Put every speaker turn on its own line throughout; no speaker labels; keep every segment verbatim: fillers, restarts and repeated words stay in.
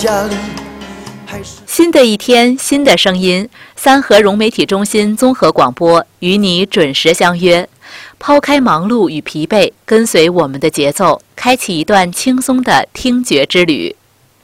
家里。
新的一天，新的声音，三河融媒体中心综合广播与你准时相约。抛开忙碌与疲惫，跟随我们的节奏，开启一段轻松的听觉之旅。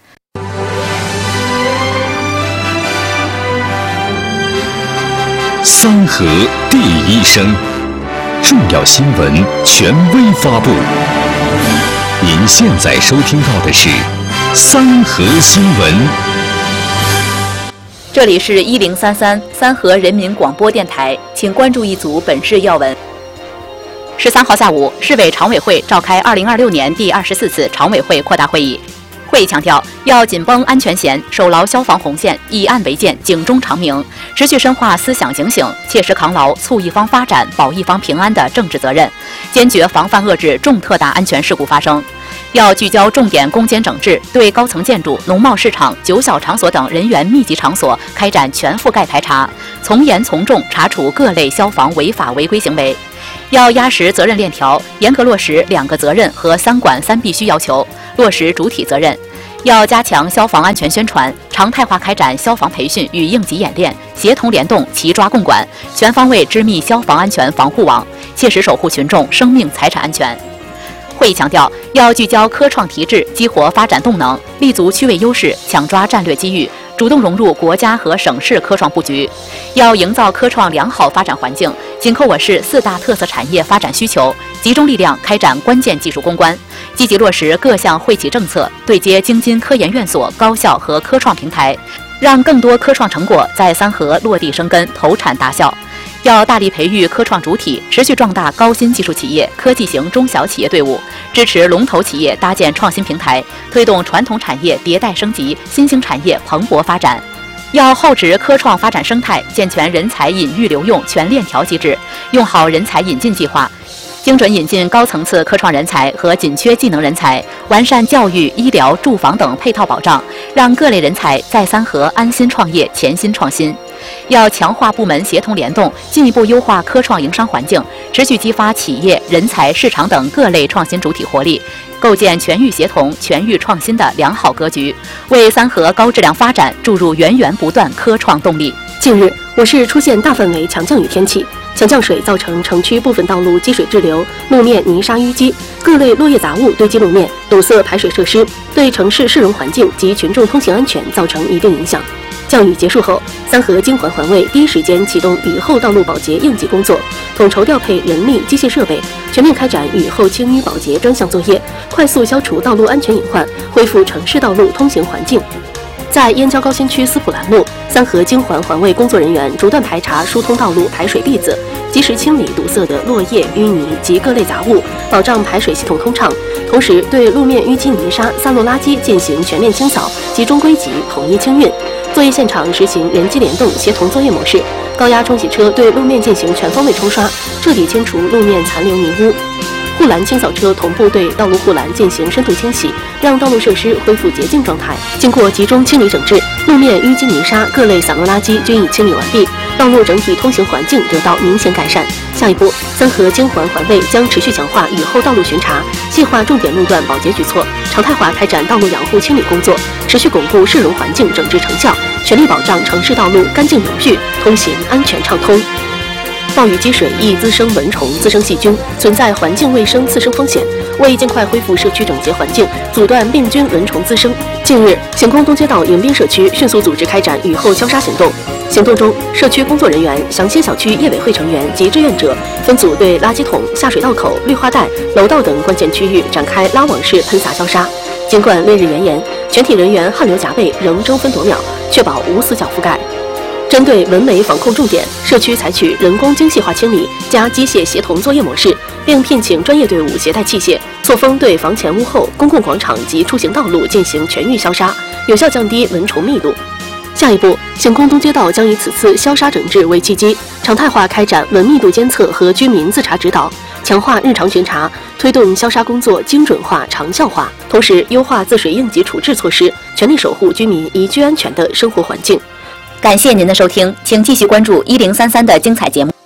三河第一声，重要新闻权威发布。您现在收听到的是三河新闻。
这里是一零三三三河人民广播电台，请关注一组本市要闻。十三号下午，市委常委会召开二零二六年第二十四次常委会扩大会议。会议强调，要紧绷安全弦，守牢消防红线，以案为鉴，警钟长鸣，持续深化思想警醒，切实扛牢促一方发展、保一方平安的政治责任，坚决防范遏制重特大安全事故发生。要聚焦重点攻坚整治，对高层建筑、农贸市场、酒小场所等人员密集场所开展全覆盖排查，从严从重查处各类消防违法违规行为。要压实责任链条，严格落实两个责任和三管三必须要求，落实主体责任。要加强消防安全宣传，常态化开展消防培训与应急演练，协同联动，齐抓共管，全方位织密消防安全防护网，切实守护群众生命财产安全。会议强调，要聚焦科创提质，激活发展动能，立足区位优势，抢抓战略机遇，主动融入国家和省市科创布局。要营造科创良好发展环境，紧扣我市四大特色产业发展需求，集中力量开展关键技术攻关，积极落实各项惠企政策，对接京津科研院所、高校和科创平台，让更多科创成果在三河落地生根、投产达效。要大力培育科创主体，持续壮大高新技术企业、科技型中小企业队伍，支持龙头企业搭建创新平台，推动传统产业迭代升级、新兴产业蓬勃发展。要厚植科创发展生态，健全人才引育留用全链条机制，用好人才引进计划，精准引进高层次科创人才和紧缺技能人才，完善教育、医疗、住房等配套保障，让各类人才在三河安心创业、潜心创新。要强化部门协同联动，进一步优化科创营商环境，持续激发企业、人才、市场等各类创新主体活力，构建全域协同、全域创新的良好格局，为三河高质量发展注入源源不断科创动力。
近日，我市出现大范围强降雨天气，强降水造成城区部分道路积水滞留，路面泥沙淤积，各类落叶杂物堆积路面，堵塞排水设施，对城市市容环境及群众通行安全造成一定影响。降雨结束后，三河京环环卫第一时间启动雨后道路保洁应急工作，统筹调配人力、机械设备，全面开展雨后清淤保洁专项作业，快速消除道路安全隐患，恢复城市道路通行环境。在燕郊高新区斯普兰路，三河京环环卫工作人员不断排查疏通道路排水篦子，及时清理堵塞的落叶、淤泥及各类杂物，保障排水系统通畅。同时，对路面淤积泥沙、散落垃圾进行全面清扫，集中归集，统一清运。作业现场实行人机联动协同作业模式，高压冲洗车对路面进行全方位冲刷，彻底清除路面残留泥污。护栏清扫车同步对道路护栏进行深度清洗，让道路设施恢复洁净状态。经过集中清理整治，路面淤积泥沙、各类散落垃圾均已清理完毕，道路整体通行环境得到明显改善。下一步，三河京环环卫将持续强化雨后道路巡查，细化重点路段保洁举措，常态化开展道路养护清理工作，持续巩固市容环境整治成效，全力保障城市道路干净有序，通行安全畅通。暴雨积水易滋生蚊虫、滋生细菌，存在环境卫生次生风险。为尽快恢复社区整洁环境，阻断病菌蚊虫滋生，近日，行宫东街道迎宾社区迅速组织开展雨后消杀行动。行动中，社区工作人员、祥兴小区业委会成员及志愿者分组对垃圾桶、下水道口、绿化带、楼道等关键区域展开拉网式喷洒消杀。尽管烈日炎炎，全体人员汗流浃背，仍争分夺秒，确保无死角覆盖。针对蚊媒防控重点，社区采取人工精细化清理加机械协同作业模式，并聘请专业队伍携带器械，错峰对房前屋后、公共广场及出行道路进行全域消杀，有效降低蚊虫密度。下一步，行宫东街道将以此次消杀整治为契机，常态化开展蚊密度监测和居民自查指导，强化日常巡查，推动消杀工作精准化、长效化，同时优化自水应急处置措施，全力守护居民宜居安全的生活环境。
感谢您的收听，请继续关注一零三三的精彩节目。